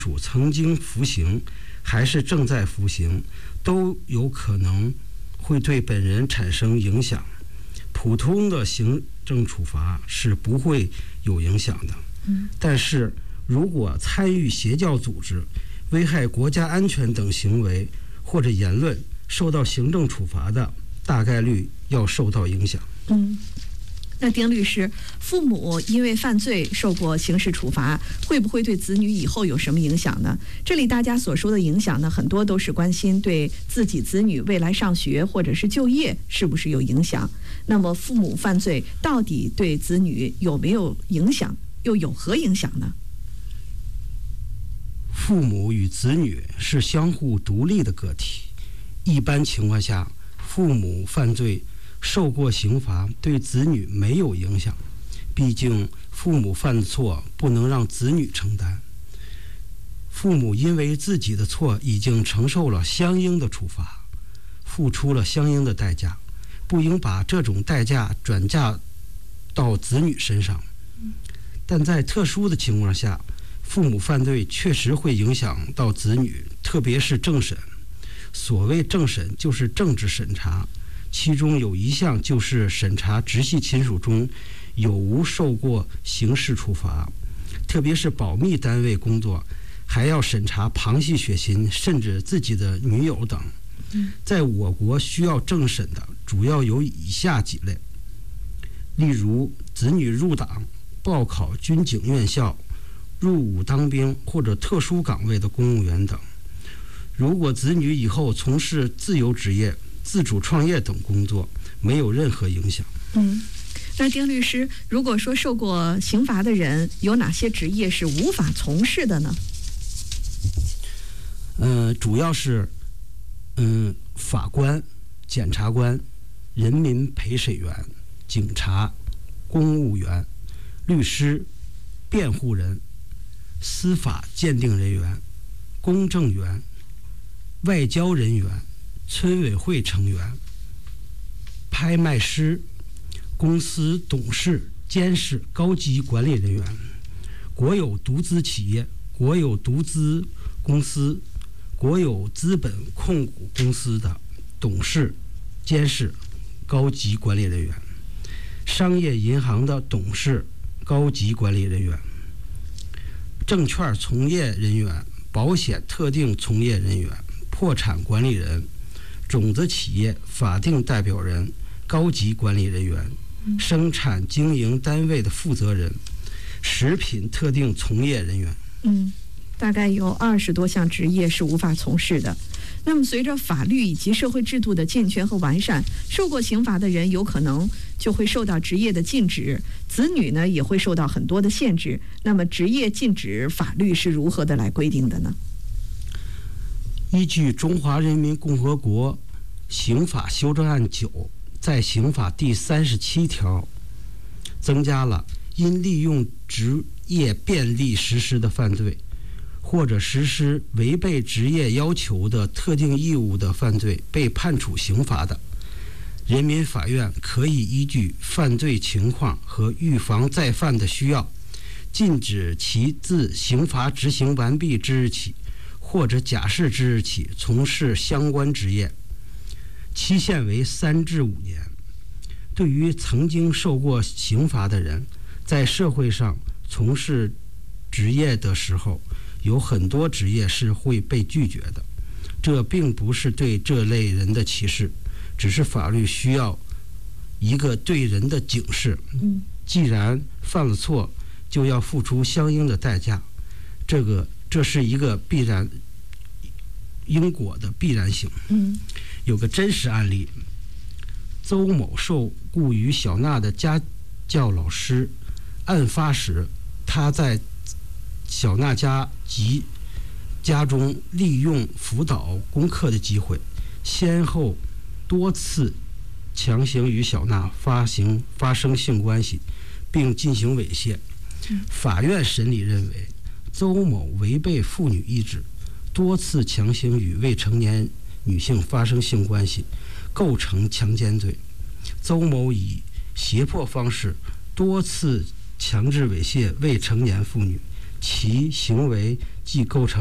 属曾经服刑还是正在服刑，都有可能会对本人产生影响。普通的行政处罚是不会有影响的，但是如果参与邪教组织、危害国家安全等行为或者言论受到行政处罚的，大概率要受到影响。 那丁律师，父母因为犯罪受过刑事处罚，会不会对子女以后有什么影响呢？这里大家所说的影响呢，很多都是关心对自己子女未来上学或者是就业是不是有影响。那么父母犯罪到底对子女有没有影响，又有何影响呢？ 父母与子女是相互独立的个体，一般情况下，父母犯罪受过刑罚对子女没有影响，毕竟父母犯错不能让子女承担。父母因为自己的错已经承受了相应的处罚，付出了相应的代价，不应把这种代价转嫁到子女身上。但在特殊的情况下，父母犯罪确实会影响到子女，特别是政审。所谓政审就是政治审查，其中有一项就是审查直系亲属中有无受过刑事处罚，特别是保密单位工作，还要审查旁系血亲，甚至自己的女友等。在我国需要政审的主要有以下几类，例如子女入党、报考军警院校、入伍当兵或者特殊岗位的公务员等。如果子女以后从事自由职业、自主创业等工作，没有任何影响。 那丁律师，如果说受过刑罚的人，有哪些职业是无法从事的呢？ 主要是法官、检察官、人民陪审员、警察、公务员、律师、辩护人、司法鉴定人员、公证员、外交人员、村委会成员、拍卖师、公司董事、监事、高级管理人员、国有独资企业、国有独资公司、国有资本控股公司的董事、监事、高级管理人员、商业银行的董事、高级管理人员、证券从业人员、保险特定从业人员、破产管理人、种子企业法定代表人、高级管理人员、生产经营单位的负责人、食品特定从业人员。 大概有20多项职业是无法从事的。那么随着法律以及社会制度的健全和完善，受过刑罚的人有可能就会受到职业的禁止，子女呢也会受到很多的限制。那么职业禁止法律是如何的来规定的呢？ 依据《中华人民共和国刑法修正案9》在刑法第37条增加了因利用职业便利实施的犯罪，或者实施违背职业要求的特定义务的犯罪被判处刑罚的，人民法院可以依据犯罪情况和预防再犯的需要，禁止其自刑罚执行完毕之日起或者假释之日起从事相关职业，期限为3至5年。对于曾经受过刑罚的人，在社会上从事职业的时候，有很多职业是会被拒绝的。这并不是对这类人的歧视，只是法律需要一个对人的警示。既然犯了错，就要付出相应的代价，这是一个必然因果的必然性。有个真实案例，邹某受雇于小娜的家教老师，案发时他在小娜家及家中利用辅导功课的机会，先后多次强行与小娜发生性关系，并进行猥亵。法院审理认为，邹某违背妇女意志，多次强行与未成年女性发生性关系，构成强奸罪。邹某以胁迫方式多次强制猥亵未成年妇女，其行为即构成